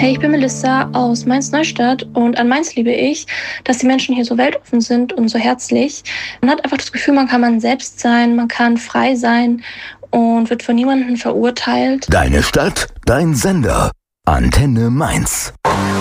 Hey, ich bin Melissa aus Mainz-Neustadt und an Mainz liebe ich, dass die Menschen hier so weltoffen sind und so herzlich. Man hat einfach das Gefühl, man selbst sein, man kann frei sein und wird von niemandem verurteilt. Deine Stadt, dein Sender. Antenne Mainz.